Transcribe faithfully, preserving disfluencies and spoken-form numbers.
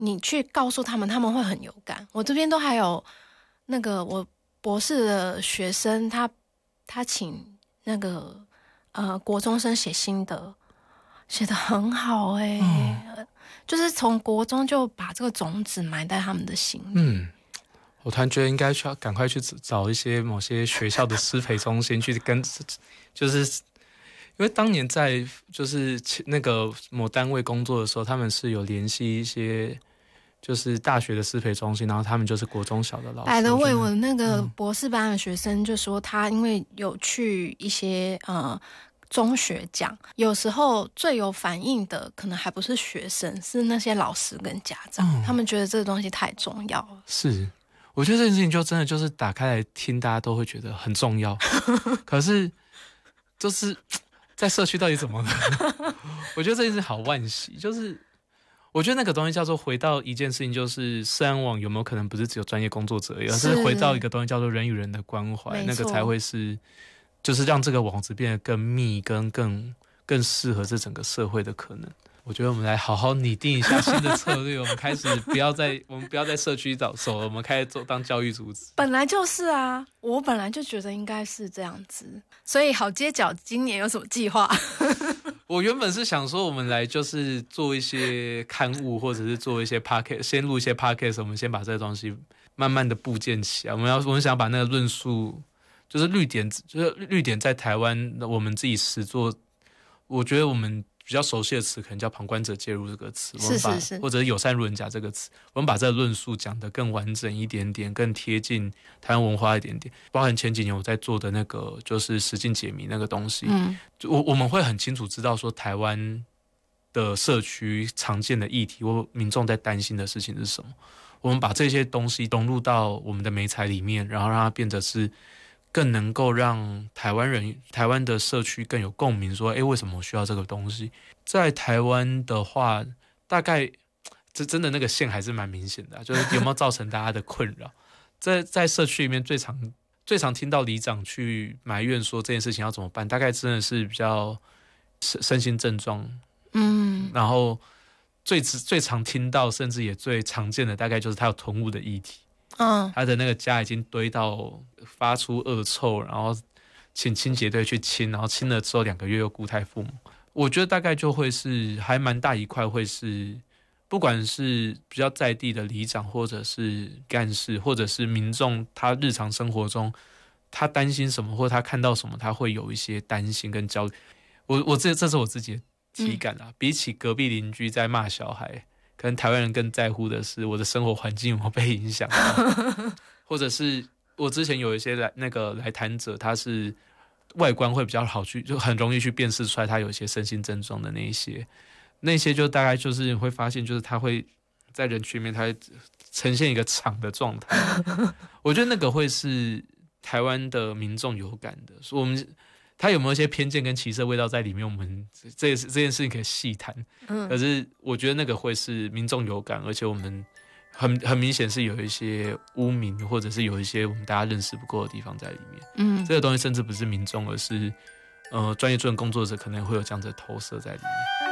你去告诉他们，他们会很有感。我这边都还有那个我博士的学生，他他请那个呃国中生写心得，写得很好哎、欸嗯，就是从国中就把这个种子埋在他们的心里。 嗯，我突然觉得应该需要赶快去找一些某些学校的师培中心去跟，就是因为当年在就是那个某单位工作的时候，他们是有联系一些就是大学的师培中心，然后他们就是国中小的老师。 来的为我那个博士班的学生就说，他因为有去一些呃中学讲，有时候最有反应的可能还不是学生，是那些老师跟家长，嗯、他们觉得这个东西太重要了。 是。我觉得这件事情就真的就是打开来听，大家都会觉得很重要。可是，就是在社区到底怎么了？我觉得这件事好惋惜。就是我觉得那个东西叫做回到一件事情，就是社安网有没有可能不是只有专业工作者而已，而是回到一个东西叫做人与人的关怀，那个才会是，就是让这个网子变得更密，跟更更适合这整个社会的可能。我觉得我们来好好拟定一下新的策略，我们开始不要在我们不要在社区找手了，我们开始做当教育组织。 本来就是啊，我本来就觉得应该是这样子，所以好街角今年有什么计划？ 我原本是想说，我们来就是做一些刊物，或者是做一些 podcast， 先录一些 podcast， 我们先把这个东西慢慢的部件起来。我们要我们想把那个论述，就是绿点，就是绿点在台湾，我们自己实做，我觉得我们比较熟悉的词可能叫旁观者介入这个词， 是是是， 或者是友善路人甲这个词，我们把这个论述讲得更完整一点点，更贴近台湾文化一点点。包含前几年我在做的那个就是实境解谜那个东西，嗯，我我们会很清楚知道说台湾的社区常见的议题或民众在担心的事情是什么，我们把这些东西融入到我们的媒材里面，然后让它变得是更能够让台湾人、台湾的社区更有共鸣，说，哎，为什么我需要这个东西？在台湾的话，大概这真的那个线还是蛮明显的、啊，就是有没有造成大家的困扰？在在社区里面最常最常听到里长去埋怨说这件事情要怎么办，大概真的是比较身身心症状，嗯，然后最最常听到，甚至也最常见的，大概就是他有囤物的议题。嗯，他的那个家已经堆到发出恶臭，然后请清洁队去清，然后清了之后两个月又故态复萌。我觉得大概就会是还蛮大一块，会是不管是比较在地的里长，或者是干事，或者是民众，他日常生活中他担心什么，或者他看到什么，他会有一些担心跟焦虑。我我这这是我自己的体感啊，嗯、比起隔壁邻居在骂小孩。可能台湾人更在乎的是我的生活环境有没有被影响到，或者是我之前有一些来那个来谈者，他是外观会比较好去，就很容易去辨识出来他有一些身心症状的那一些，那些就大概就是会发现，就是他会在人群里面，他会呈现一个场的状态。我觉得那个会是台湾的民众有感的，所以我们。他有没有一些偏见跟歧视的味道在里面？我们这这件事情可以细谈。嗯，可是我觉得那个会是民众有感，而且我们很很明显是有一些污名，或者是有一些我们大家认识不够的地方在里面。嗯，这个东西甚至不是民众，而是呃专业助人工作者可能会有这样子的投射在里面。